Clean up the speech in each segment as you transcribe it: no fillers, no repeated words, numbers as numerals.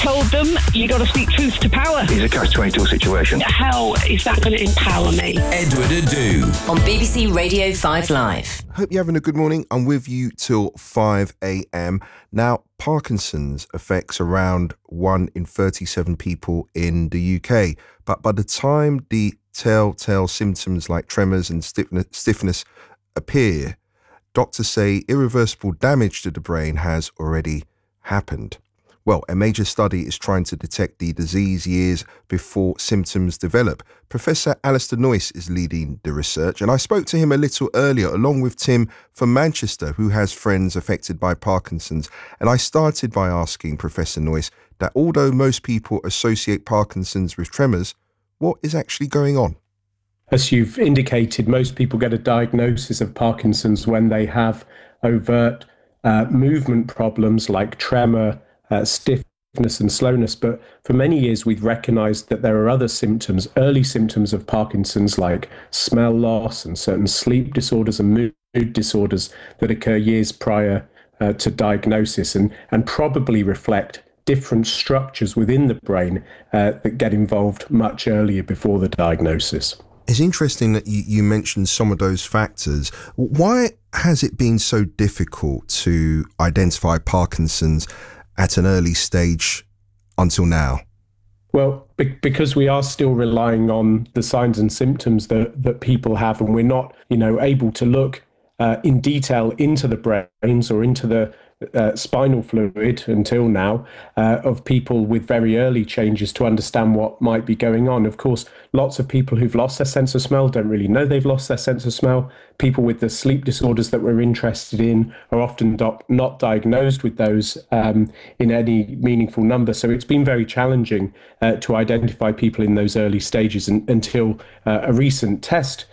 told them you got to speak truth to power. It's a catch-22 situation. How is that going to empower me? Edward Adu on BBC Radio 5 Live. Hope you're having a good morning. I'm with you till 5 a.m. Now, Parkinson's affects around 1 in 37 people in the UK. But by the time the telltale symptoms like tremors and stiffness appear, doctors say irreversible damage to the brain has already happened. Well, a major study is trying to detect the disease years before symptoms develop. Professor Alistair Noyce is leading the research, and I spoke to him a little earlier, along with Tim from Manchester, who has friends affected by Parkinson's. And I started by asking Professor Noyce that although most people associate Parkinson's with tremors, what is actually going on? As you've indicated, most people get a diagnosis of Parkinson's when they have overt movement problems like tremor, stiffness and slowness. But for many years, we've recognised that there are other symptoms, early symptoms of Parkinson's like smell loss and certain sleep disorders and mood disorders that occur years prior to diagnosis and probably reflect different structures within the brain that get involved much earlier before the diagnosis. It's interesting that you mentioned some of those factors. Why has it been so difficult to identify Parkinson's at an early stage until now? Well, because we are still relying on the signs and symptoms that people have, and we're not, able to look in detail into the brains or into the spinal fluid until now of people with very early changes to understand what might be going on. Of course, lots of people who've lost their sense of smell don't really know they've lost their sense of smell. People with the sleep disorders that we're interested in are often not diagnosed with those in any meaningful number. So it's been very challenging to identify people in those early stages until a recent test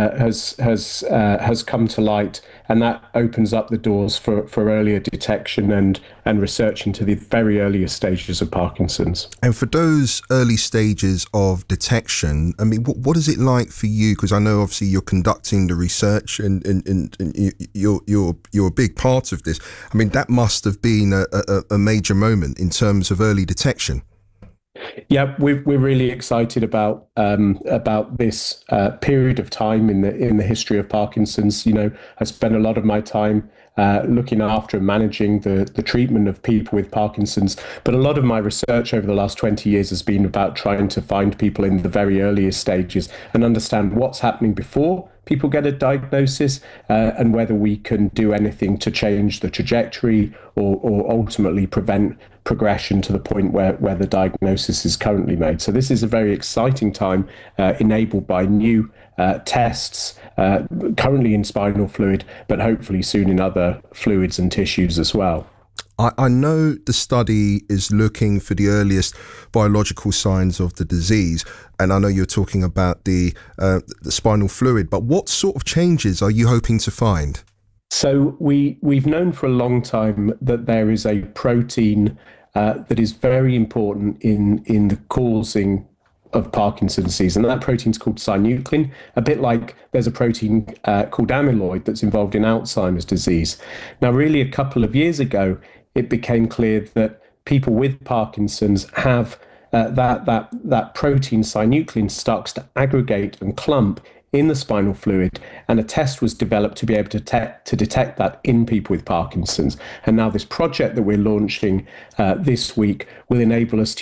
has come to light, and that opens up the doors for earlier detection and research into the very earliest stages of Parkinson's. And for those early stages of detection, I mean, what is it like for you? Because I know obviously you're conducting the research and you're a big part of this. I mean, that must have been a major moment in terms of early detection. Yeah, we're really excited about this period of time in the history of Parkinson's. I spent a lot of my time looking after and managing the treatment of people with Parkinson's, but a lot of my research over the last 20 years has been about trying to find people in the very earliest stages and understand what's happening before people get a diagnosis and whether we can do anything to change the trajectory or ultimately prevent progression to the point where the diagnosis is currently made. So this is a very exciting time enabled by new tests currently in spinal fluid, but hopefully soon in other fluids and tissues as well. I know the study is looking for the earliest biological signs of the disease, and I know you're talking about the spinal fluid, but what sort of changes are you hoping to find? So we've known for a long time that there is a protein that is very important in the causing of Parkinson's disease, and that protein's called synuclein, a bit like there's a protein called amyloid that's involved in Alzheimer's disease. Now, really, a couple of years ago, it became clear that people with Parkinson's have that protein synuclein starts to aggregate and clump in the spinal fluid, and a test was developed to be able to detect that in people with Parkinson's. And now this project that we're launching this week will enable us to